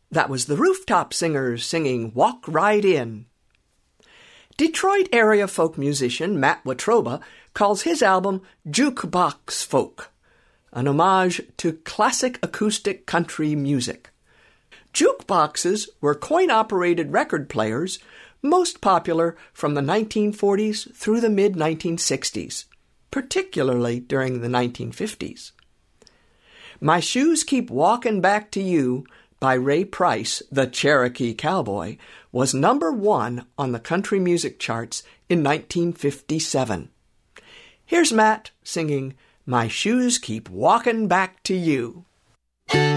That was the Rooftop Singers singing Walk Right In. Detroit area folk musician Matt Watroba calls his album Jukebox Folk, an homage to classic acoustic country music. Jukeboxes were coin-operated record players, most popular from the 1940s through the mid-1960s, particularly during the 1950s. My Shoes Keep Walkin' Back to You by Ray Price, the Cherokee Cowboy, was number 1 on the country music charts in 1957. Here's Matt singing My Shoes Keep Walkin' Back to You.